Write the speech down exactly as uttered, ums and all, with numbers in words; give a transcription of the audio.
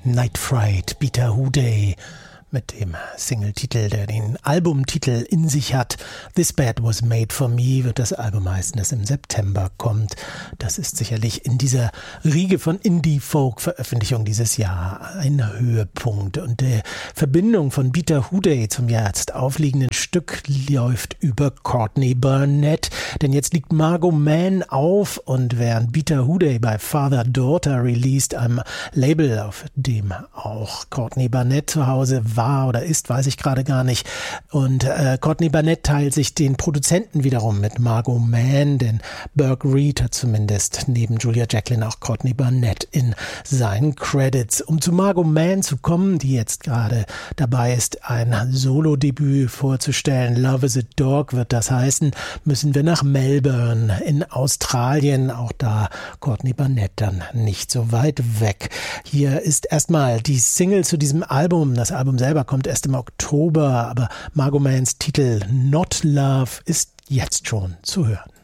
Night Fright, Peter Houday mit dem Singletitel, der den Albumtitel in sich hat. This Bed Was Made For Me wird das Album heißen, das im September kommt. Das ist sicherlich in dieser Riege von Indie-Folk-Veröffentlichungen dieses Jahr ein Höhepunkt. Und die Verbindung von Peter Houday zum jetzt aufliegenden Stück läuft über Courtney Barnett. Denn jetzt liegt Margot Mann auf und während Peter Houday bei Father Daughter released, einem Label, auf dem auch Courtney Barnett zu Hause war, war oder ist, weiß ich gerade gar nicht. Und äh, Courtney Barnett teilt sich den Produzenten wiederum mit Margot Mann, denn Burke Reed hat zumindest neben Julia Jacklin auch Courtney Barnett in seinen Credits. Um zu Margot Mann zu kommen, die jetzt gerade dabei ist, ein Solo-Debüt vorzustellen, Love is a Dog wird das heißen, müssen wir nach Melbourne in Australien, auch da Courtney Barnett dann nicht so weit weg. Hier ist erstmal die Single zu diesem Album, das Album selber kommt erst im Oktober, aber Margot Manns Titel Not Love ist jetzt schon zu hören.